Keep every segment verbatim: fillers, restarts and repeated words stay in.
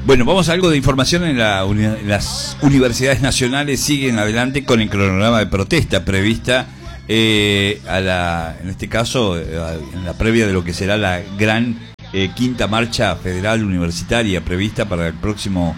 Bueno, vamos a algo de información. En, la uni en las universidades nacionales siguen adelante con el cronograma de protesta prevista eh, a la, en este caso, eh, en la previa de lo que será la gran eh, quinta marcha federal universitaria prevista para el próximo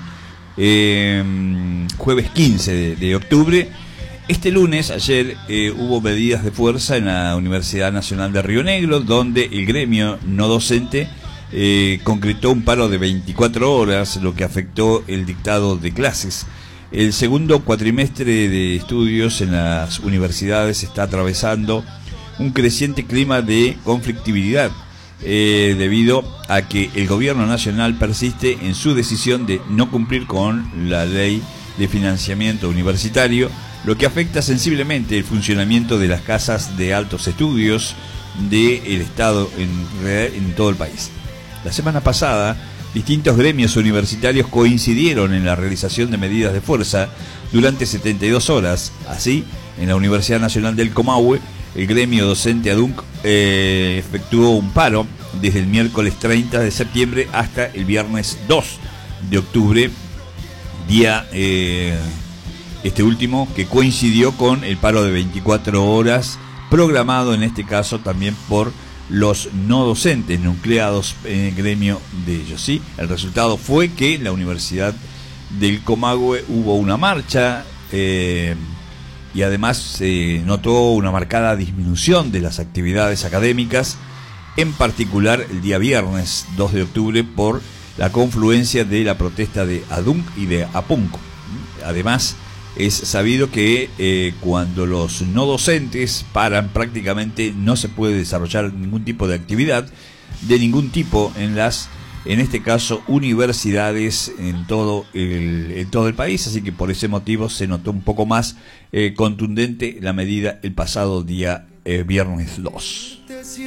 eh, jueves quince de, de octubre. Este lunes, ayer, eh, hubo medidas de fuerza en la Universidad Nacional de Río Negro, donde el gremio no docente eh, concretó un paro de veinticuatro horas, lo que afectó el dictado de clases. El segundo cuatrimestre de estudios en las universidades está atravesando un creciente clima de conflictividad, eh, debido a que el gobierno nacional persiste en su decisión de no cumplir con la ley de financiamiento universitario, lo que afecta sensiblemente el funcionamiento de las casas de altos estudios del Estado en, en todo el país. La semana pasada, distintos gremios universitarios coincidieron en la realización de medidas de fuerza durante setenta y dos horas. Así, en la Universidad Nacional del Comahue, el gremio docente ADUNC eh, efectuó un paro desde el miércoles treinta de septiembre hasta el viernes dos de octubre, día... Eh, este último que coincidió con el paro de veinticuatro horas programado en este caso también por los no docentes nucleados en el gremio de ellos, ¿sí? El resultado fue que en la Universidad del Comahue hubo una marcha eh, y además se notó una marcada disminución de las actividades académicas, en particular el día viernes dos de octubre por la confluencia de la protesta de ADUNC y de APUNCO. Además, es sabido que eh, cuando los no docentes paran, prácticamente no se puede desarrollar ningún tipo de actividad de ningún tipo en las, en este caso, universidades en todo el, en todo el país. Así que por ese motivo se notó un poco más eh, contundente la medida el pasado día eh, viernes dos.